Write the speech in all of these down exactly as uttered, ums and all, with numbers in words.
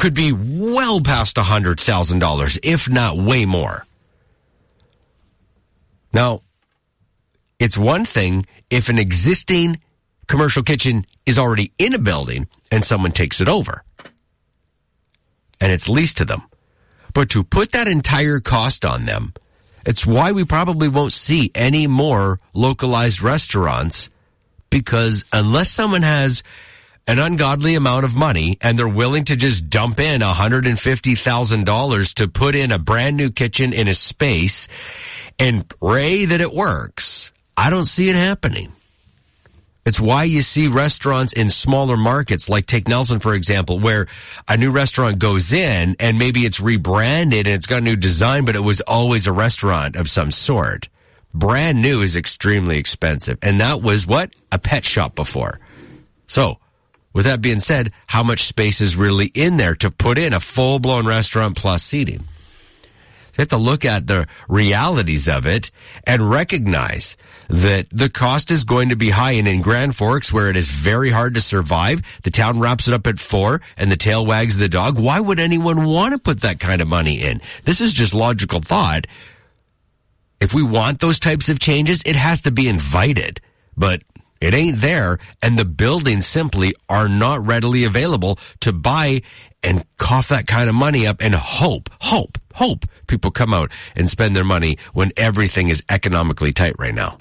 could be well past one hundred thousand dollars, if not way more. Now, it's one thing if an existing commercial kitchen is already in a building and someone takes it over and it's leased to them. But to put that entire cost on them, it's why we probably won't see any more localized restaurants, because unless someone has an ungodly amount of money and they're willing to just dump in one hundred fifty thousand dollars to put in a brand new kitchen in a space and pray that it works, I don't see it happening. It's why you see restaurants in smaller markets, like take Nelson, for example, where a new restaurant goes in and maybe it's rebranded and it's got a new design, but it was always a restaurant of some sort. Brand new is extremely expensive. And that was what? A pet shop before. So, with that being said, how much space is really in there to put in a full-blown restaurant plus seating? You have to look at the realities of it and recognize that the cost is going to be high. And in Grand Forks, where it is very hard to survive, the town wraps it up at four and the tail wags the dog. Why would anyone want to put that kind of money in? This is just logical thought. If we want those types of changes, it has to be invited. But it ain't there, and the buildings simply are not readily available to buy and cough that kind of money up and hope, hope, hope people come out and spend their money when everything is economically tight right now.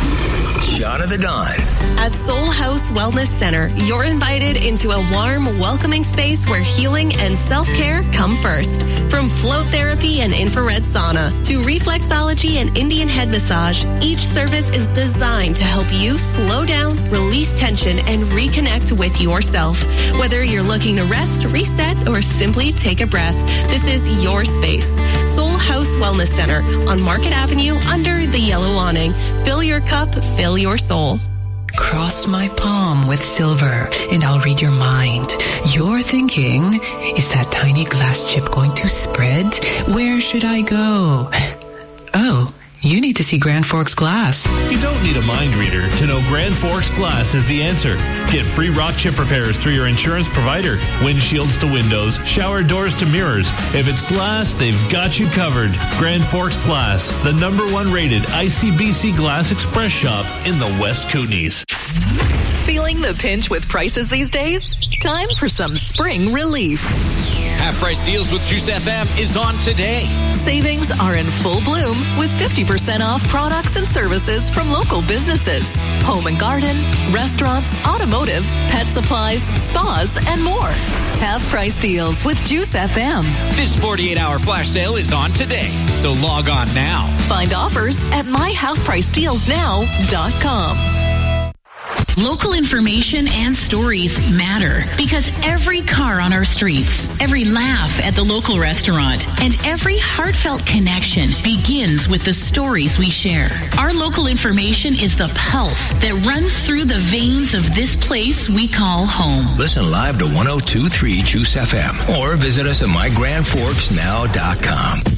Shot of the Dawn. At Soul House Wellness Center, you're invited into a warm, welcoming space where healing and self-care come first. From float therapy and infrared sauna to reflexology and Indian head massage, each service is designed to help you slow down, release tension, and reconnect with yourself. Whether you're looking to rest, reset, or simply take a breath, this is your space. Soul House Wellness Center on Market Avenue under the yellow awning. Fill your cup, fill your soul. Cross my palm with silver and I'll read your mind. You're thinking, is that tiny glass chip going to spread? Where should I go? Oh, you need to see Grand Forks Glass. You don't need a mind reader to know Grand Forks Glass is the answer. Get free rock chip repairs through your insurance provider. Windshields to windows, shower doors to mirrors. If it's glass, they've got you covered. Grand Forks Glass, the number one rated I C B C Glass Express shop in the West Kootenays. Feeling the pinch with prices these days? Time for some spring relief. Half-price deals with Juice F M is on today. Savings are in full bloom with fifty percent off products and services from local businesses. Home and garden, restaurants, automotive, pet supplies, spas, and more. Half-price deals with Juice F M. This forty-eight hour flash sale is on today, so log on now. Find offers at my half price deals now dot com. Local information and stories matter because every car on our streets, every laugh at the local restaurant, and every heartfelt connection begins with the stories we share. Our local information is the pulse that runs through the veins of this place we call home. Listen live to one oh two point three Juice F M or visit us at my grand forks now dot com.